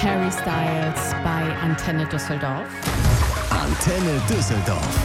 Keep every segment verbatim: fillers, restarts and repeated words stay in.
Harry Styles bei Antenne Düsseldorf. Antenne Düsseldorf.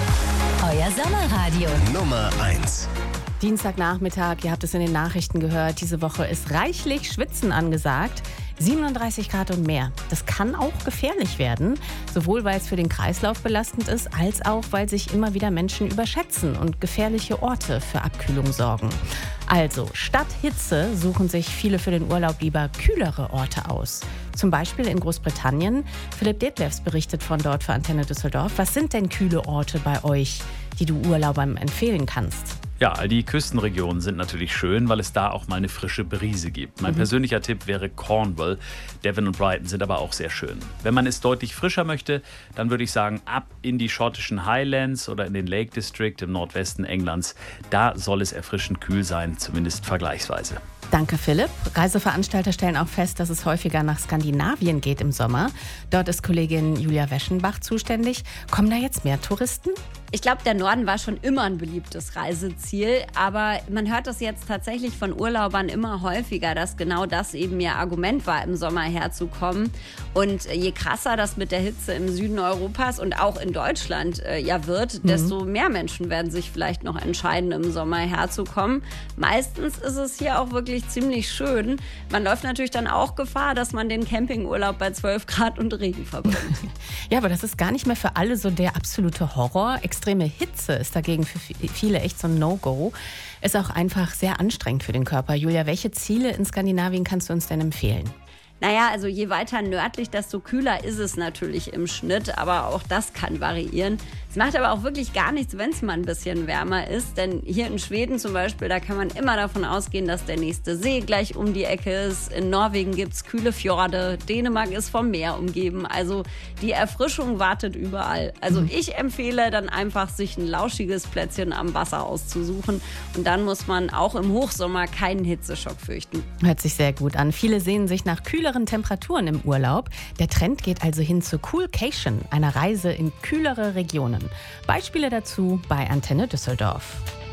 Euer Sommerradio. Nummer eins. Dienstagnachmittag, ihr habt es in den Nachrichten gehört, diese Woche ist reichlich Schwitzen angesagt. siebenunddreißig Grad und mehr. Das kann auch gefährlich werden, sowohl weil es für den Kreislauf belastend ist, als auch weil sich immer wieder Menschen überschätzen und gefährliche Orte für Abkühlung sorgen. Also, statt Hitze suchen sich viele für den Urlaub lieber kühlere Orte aus. Zum Beispiel in Großbritannien. Philipp Detlefs berichtet von dort für Antenne Düsseldorf. Was sind denn kühle Orte bei euch, die du Urlaubern empfehlen kannst? Ja, all die Küstenregionen sind natürlich schön, weil es da auch mal eine frische Brise gibt. Mein mhm. persönlicher Tipp wäre Cornwall. Devon und Brighton sind aber auch sehr schön. Wenn man es deutlich frischer möchte, dann würde ich sagen, ab in die schottischen Highlands oder in den Lake District im Nordwesten Englands. Da soll es erfrischend kühl sein, zumindest vergleichsweise. Danke, Philipp. Reiseveranstalter stellen auch fest, dass es häufiger nach Skandinavien geht im Sommer. Dort ist Kollegin Julia Weschenbach zuständig. Kommen da jetzt mehr Touristen? Ich glaube, der Norden war schon immer ein beliebtes Reiseziel, aber man hört das jetzt tatsächlich von Urlaubern immer häufiger, dass genau das eben ihr Argument war, im Sommer herzukommen. Und je krasser das mit der Hitze im Süden Europas und auch in Deutschland äh, ja wird, mhm. desto mehr Menschen werden sich vielleicht noch entscheiden, im Sommer herzukommen. Meistens ist es hier auch wirklich ziemlich schön. Man läuft natürlich dann auch Gefahr, dass man den Campingurlaub bei zwölf Grad und Regen verbringt. Ja, aber das ist gar nicht mehr für alle so der absolute Horror. Extreme Hitze ist dagegen für viele echt so ein No-Go. Ist auch einfach sehr anstrengend für den Körper. Julia, welche Ziele in Skandinavien kannst du uns denn empfehlen? Naja, also je weiter nördlich, desto kühler ist es natürlich im Schnitt, aber auch das kann variieren. Es macht aber auch wirklich gar nichts, wenn es mal ein bisschen wärmer ist, denn hier in Schweden zum Beispiel, da kann man immer davon ausgehen, dass der nächste See gleich um die Ecke ist. In Norwegen gibt es kühle Fjorde, Dänemark ist vom Meer umgeben, also die Erfrischung wartet überall. Also ich empfehle dann einfach, sich ein lauschiges Plätzchen am Wasser auszusuchen und dann muss man auch im Hochsommer keinen Hitzeschock fürchten. Hört sich sehr gut an. Viele sehnen sich nach kühleren Temperaturen im Urlaub. Der Trend geht also hin zu Coolcation, einer Reise in kühlere Regionen. Beispiele dazu bei Antenne Düsseldorf.